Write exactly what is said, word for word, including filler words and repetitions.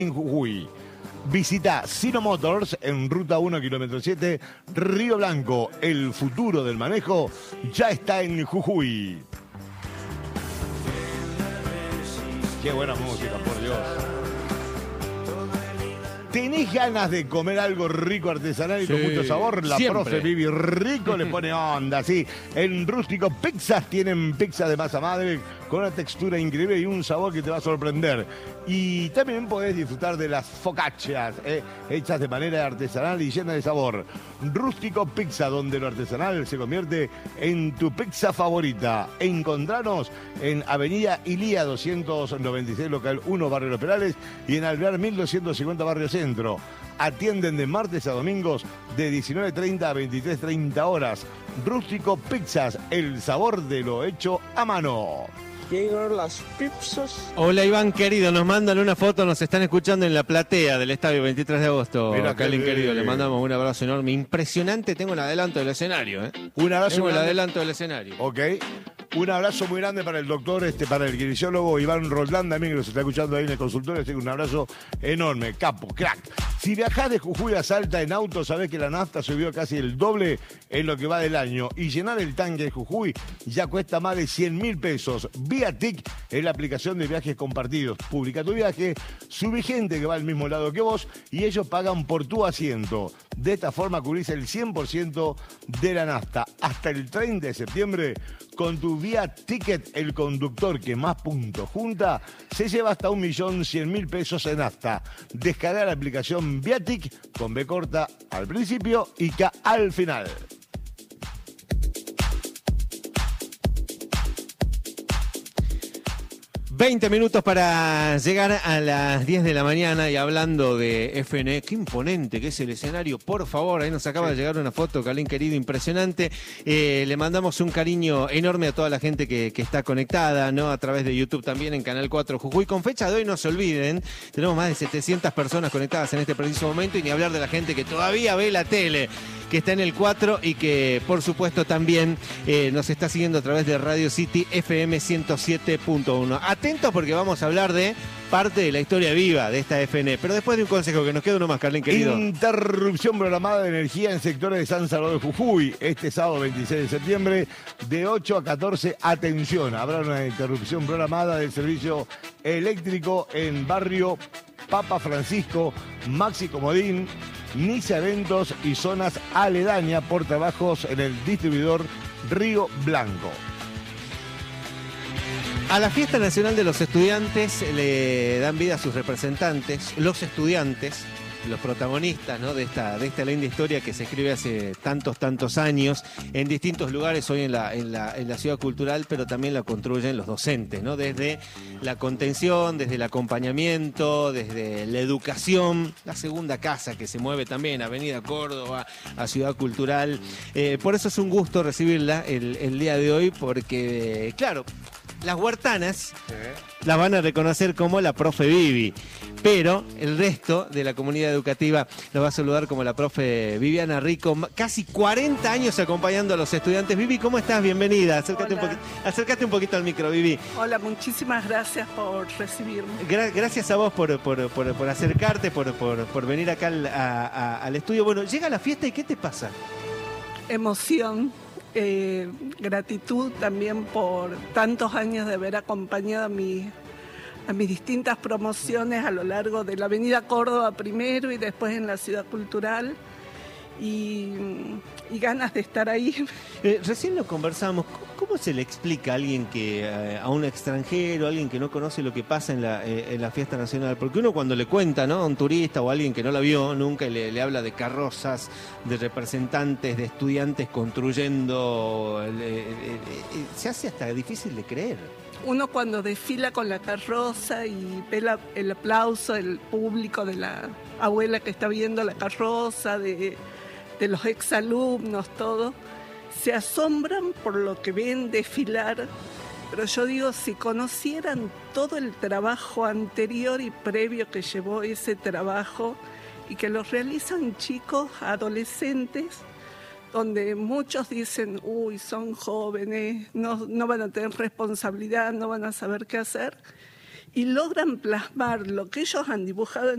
en Jujuy. Visita Sino Motors en Ruta uno, kilómetro siete, Río Blanco. El futuro del manejo ya está en Jujuy. Qué buena música, por Dios. ¿Tenés ganas de comer algo rico, artesanal y sí, con mucho sabor? La siempre. profe Vivi Rico le pone onda, sí. En Rústico Pizzas tienen pizza de masa madre con una textura increíble y un sabor que te va a sorprender. Y también podés disfrutar de las focaccias, eh, hechas de manera artesanal y llena de sabor. Rústico Pizza, donde lo artesanal se convierte en tu pizza favorita. Encontranos en Avenida Ilía doscientos noventa y seis, local uno, Barrio Los Perales, y en Alvear mil doscientos cincuenta, Barrio Centro. Atienden de martes a domingos de diecinueve treinta a veintitrés treinta horas. Rústico Pizzas, el sabor de lo hecho a mano. Llegaron las pizzas. Hola Iván querido, nos mandan una foto, nos están escuchando en la platea del estadio veintitrés de agosto. Mira, Calín qué querido, bien. le mandamos un abrazo enorme. Impresionante, tengo el adelanto del escenario, ¿eh? Un abrazo Tengo el grande. adelanto del escenario. Ok. Un abrazo muy grande para el doctor, este, para el kinesiólogo Iván Roldán, también que nos está escuchando ahí en el consultorio. Así que un abrazo enorme, capo, crack. Si viajás de Jujuy a Salta en auto, sabés que la nafta subió casi el doble en lo que va del año. Y llenar el tanque de Jujuy ya cuesta más de cien mil pesos. Viatic es la aplicación de viajes compartidos. Publica tu viaje, sube gente que va al mismo lado que vos y ellos pagan por tu asiento. De esta forma cubrís el cien por ciento de la nafta. Hasta el treinta de septiembre, con tu Vía Ticket, el conductor que más puntos junta se lleva hasta un millón cien mil pesos en nafta. Descarga la aplicación Viatic con B corta al principio y K al final. veinte minutos para llegar a las diez de la mañana y hablando de F N E, qué imponente que es el escenario, por favor, ahí nos acaba sí. de llegar una foto, Calín querido, impresionante. Eh, le mandamos un cariño enorme a toda la gente que, que está conectada, ¿no? A través de YouTube también en Canal cuatro Jujuy. Con fecha de hoy, no se olviden, tenemos más de setecientas personas conectadas en este preciso momento y ni hablar de la gente que todavía ve la tele, que está en el cuatro y que por supuesto también eh, nos está siguiendo a través de Radio City F M ciento siete punto uno. Atentos porque vamos a hablar de parte de la historia viva de esta F N E, pero después de un consejo que nos queda uno más, Carlín querido. Interrupción programada de energía en sectores de San Salvador de Jujuy este sábado veintiséis de septiembre de ocho a catorce. Atención, habrá una interrupción programada del servicio eléctrico en barrio Papa Francisco, Maxi Comodín, Niza Eventos y zonas aledañas por trabajos en el distribuidor Río Blanco. A la Fiesta Nacional de los Estudiantes le dan vida a sus representantes, los estudiantes, los protagonistas, ¿no? de, esta, de esta linda historia que se escribe hace tantos, tantos años en distintos lugares hoy en la, en la, en la ciudad cultural, pero también la construyen los docentes, ¿no? Desde la contención, desde el acompañamiento, desde la educación, la segunda casa que se mueve también, Avenida Córdoba, a Ciudad Cultural. Eh, por eso es un gusto recibirla el, el día de hoy, porque, claro, las huertanas sí. las van a reconocer como la profe Vivi, pero el resto de la comunidad educativa la va a saludar como la profe Viviana Rico, casi cuarenta años acompañando a los estudiantes. Vivi, ¿cómo estás? Bienvenida. Acércate, un, poqu- acércate un poquito al micro, Vivi. Hola, muchísimas gracias por recibirme. Gra- gracias a vos por, por, por, por acercarte, por, por, por venir acá al, a, a, al estudio. Bueno, llega la fiesta y ¿qué te pasa? Emoción. Eh, gratitud también por tantos años de haber acompañado a, mi, a mis distintas promociones a lo largo de la Avenida Córdoba primero y después en la Ciudad Cultural y, y ganas de estar ahí. Eh, recién lo conversamos, ¿cómo se le explica a alguien que, eh, a un extranjero, a alguien que no conoce lo que pasa en la, eh, en la fiesta nacional? Porque uno cuando le cuenta, ¿no? A un turista o a alguien que no la vio nunca y le, le habla de carrozas, de representantes, de estudiantes construyendo, eh, eh, eh, se hace hasta difícil de creer. Uno cuando desfila con la carroza y ve la, el aplauso del público, de la abuela que está viendo la carroza, de, de los exalumnos, todo, se asombran por lo que ven desfilar. Pero yo digo, si conocieran todo el trabajo anterior y previo que llevó ese trabajo y que lo realizan chicos, adolescentes, donde muchos dicen, uy, son jóvenes, no, no van a tener responsabilidad, no van a saber qué hacer, y logran plasmar lo que ellos han dibujado en